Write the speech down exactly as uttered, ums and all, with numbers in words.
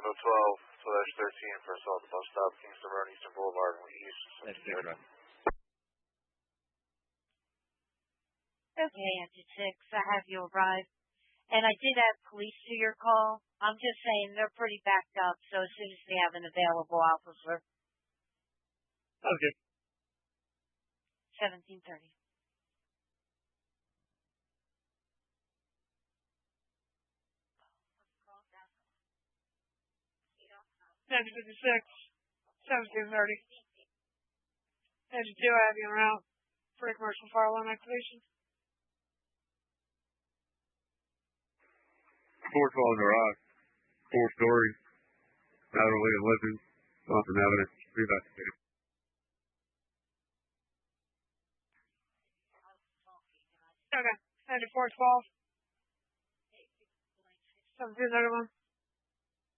Orlando twelve slash thirteen for assault at bus stop, Kingston Road, Eastern Boulevard, and East. That's good. Okay, Engine six, I have you arrived. And I did add police to your call. I'm just saying they're pretty backed up, so as soon as we have an available officer. Okay. seventeen thirty. Engine fifty-six, seventeen thirty. Engine two, I have you en route for a commercial fire alarm activation. Four twelve garage, four story, elderly and living, something evidence, investigated. Okay, engine four twelve, seventeen thirty-one.